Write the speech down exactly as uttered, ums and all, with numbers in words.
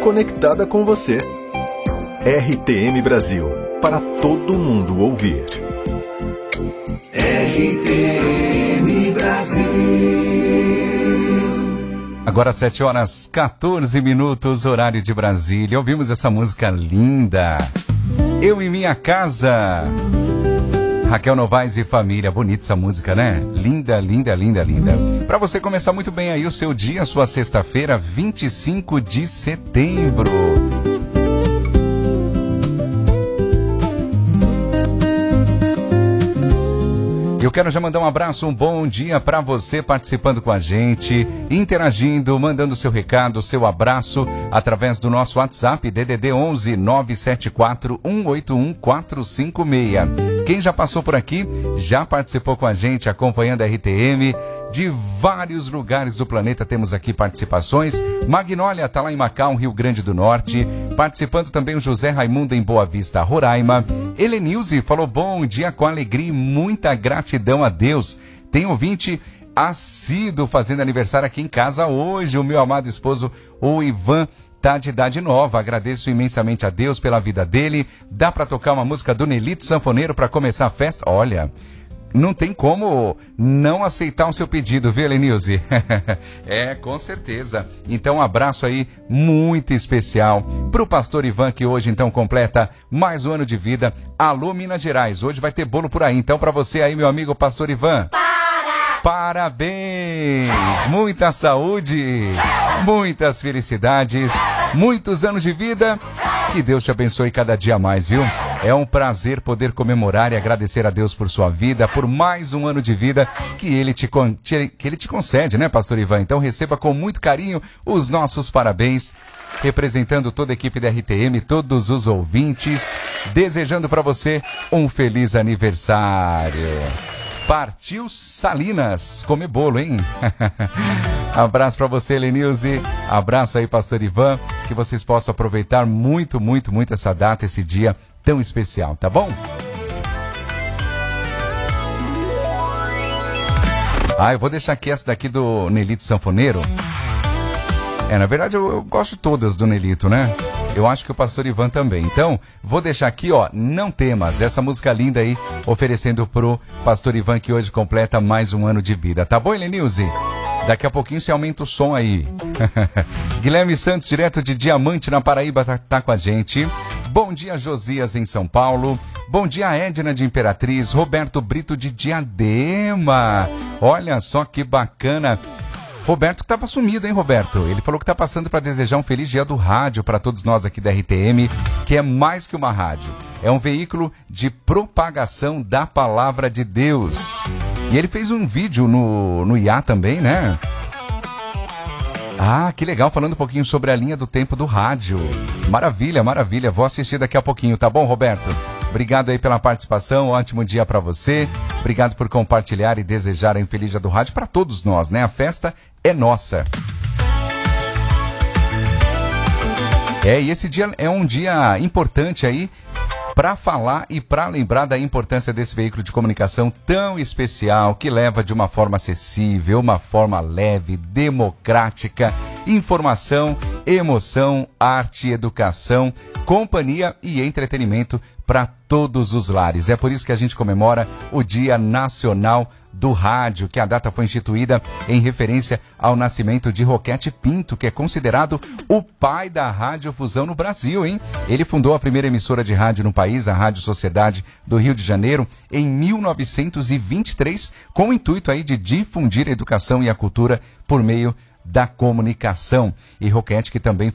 conectada com você. R T M Brasil, para todo mundo ouvir. R T M Brasil. Agora sete horas, quatorze minutos, horário de Brasília. Ouvimos essa música linda. Eu e Minha Casa. Raquel Novaes e Família. Bonita essa música, né? Linda, linda, linda, linda. Para você começar muito bem aí o seu dia, sua sexta-feira, vinte e cinco de setembro. Eu quero já mandar um abraço, um bom dia para você participando com a gente, interagindo, mandando seu recado, seu abraço através do nosso WhatsApp D D D onze nove sete quatro um oito um quatro cinco seis. Quem já passou por aqui, já participou com a gente, acompanhando a R T M, de vários lugares do planeta temos aqui participações. Magnólia está lá em Macau, Rio Grande do Norte, participando também o José Raimundo em Boa Vista, Roraima. Helenilze falou bom dia com alegria e muita gratidão a Deus. Tem ouvinte assíduo fazendo aniversário aqui em casa hoje, o meu amado esposo, o Ivan, tá de idade nova. Agradeço imensamente a Deus pela vida dele. Dá para tocar uma música do Nelito Sanfoneiro para começar a festa? Olha, não tem como não aceitar o seu pedido, viu, Helenilze? É, com certeza. Então, um abraço aí muito especial pro pastor Ivan, que hoje, então, completa mais um ano de vida. Alô, Minas Gerais. Hoje vai ter bolo por aí. Então, para você aí, meu amigo pastor Ivan, para! Parabéns! Muita saúde, muitas felicidades, muitos anos de vida. Que Deus te abençoe cada dia mais, viu? É um prazer poder comemorar e agradecer a Deus por sua vida, por mais um ano de vida que ele te, con- que ele te concede, né, pastor Ivan? Então receba com muito carinho os nossos parabéns, representando toda a equipe da R T M, todos os ouvintes, desejando para você um feliz aniversário. Partiu Salinas, comer bolo, hein? Abraço pra você, Helenilze. Abraço aí, pastor Ivan. Que vocês possam aproveitar muito, muito, muito essa data, esse dia tão especial, tá bom? Ah, eu vou deixar aqui essa daqui do Nelito Sanfoneiro. É, na verdade eu, eu gosto todas do Nelito, né? Eu acho que o pastor Ivan também. Então, vou deixar aqui, ó, Não Temas, essa música linda aí, oferecendo pro pastor Ivan, que hoje completa mais um ano de vida. Tá bom, Helenilze? Daqui a pouquinho você aumenta o som aí. Guilherme Santos, direto de Diamante, na Paraíba, tá, tá com a gente. Bom dia, Josias, em São Paulo. Bom dia, Edna de Imperatriz. Roberto Brito de Diadema. Olha só que bacana. Roberto que estava sumido, hein, Roberto? Ele falou que está passando para desejar um feliz dia do rádio para todos nós aqui da R T M, que é mais que uma rádio. É um veículo de propagação da palavra de Deus. E ele fez um vídeo no, no I A também, né? Ah, que legal, falando um pouquinho sobre a linha do tempo do rádio. Maravilha, maravilha. Vou assistir daqui a pouquinho, tá bom, Roberto? Obrigado aí pela participação, ótimo dia para você. Obrigado por compartilhar e desejar um feliz dia do rádio para todos nós, né? A festa é nossa. É, e esse dia é um dia importante aí para falar e para lembrar da importância desse veículo de comunicação tão especial, que leva de uma forma acessível, uma forma leve, democrática, informação, emoção, arte, educação, companhia e entretenimento para todos os lares. É por isso que a gente comemora o Dia Nacional do Rádio, que a data foi instituída em referência ao nascimento de Roquete Pinto, que é considerado o pai da radiofusão no Brasil, hein? Ele fundou a primeira emissora de rádio no país, a Rádio Sociedade do Rio de Janeiro, em mil novecentos e vinte e três, com o intuito aí de difundir a educação e a cultura por meio da comunicação. E Roquete, que também